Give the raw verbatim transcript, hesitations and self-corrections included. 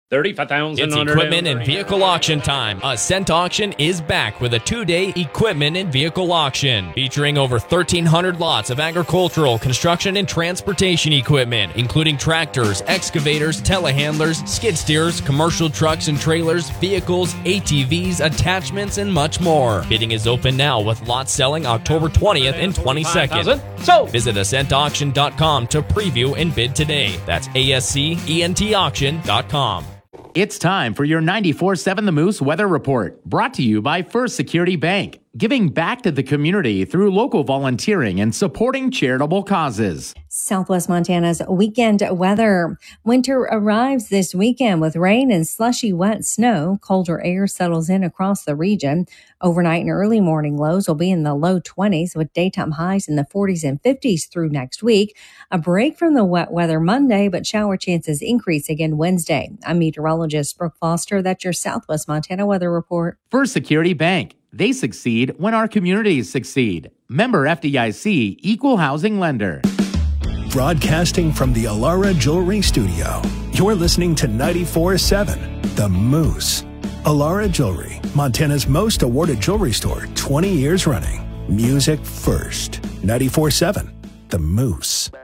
thirty-five thousand. It's equipment and vehicle auction time. Ascent Auction is back with a two-day equipment and vehicle auction featuring over thirteen hundred lots of agricultural, construction, and transportation equipment, including tractors, excavators, telehandlers, skid steers, commercial trucks and trailers, vehicles, A T Vs, attachments, and much more. Bidding is open now with lots selling October twentieth and twenty-second. So visit ascent auction dot com to preview and bid today. That's A S C E N T auction dot com. It's time for your ninety-four seven The Moose Weather Report, brought to you by First Security Bank, giving back to the community through local volunteering and supporting charitable causes. Southwest Montana's weekend weather. Winter arrives this weekend with rain and slushy wet snow. Colder air settles in across the region. Overnight and early morning lows will be in the low twenties with daytime highs in the forties and fifties through next week. A break from the wet weather Monday, but shower chances increase again Wednesday. I'm meteorologist Brooke Foster. That's your Southwest Montana weather report. First Security Bank. They succeed when our communities succeed. Member F D I C, Equal Housing Lender. Broadcasting from the Alara Jewelry Studio, you're listening to ninety-four seven The Moose. Alara Jewelry, Montana's most awarded jewelry store, twenty years running. Music first. ninety-four seven The Moose.